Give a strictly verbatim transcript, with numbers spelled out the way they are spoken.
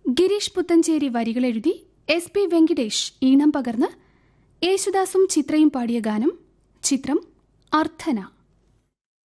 Girish Puthenchery വരികളെഴുതി S P Venkatesh ഈണം പകർന്ന് യേശുദാസും ചിത്രയും പാടിയ ഗാനം. ചിത്രം അർത്ഥന.